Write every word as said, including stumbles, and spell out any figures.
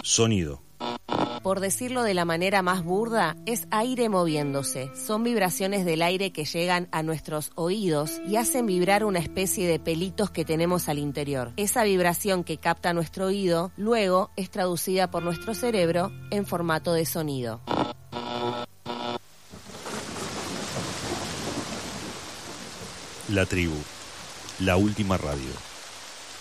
Sonido. Por decirlo de la manera más burda, es aire moviéndose. Son vibraciones del aire que llegan a nuestros oídos y hacen vibrar una especie de pelitos que tenemos al interior. Esa vibración que capta nuestro oído, luego es traducida por nuestro cerebro en formato de sonido. La tribu, la última radio.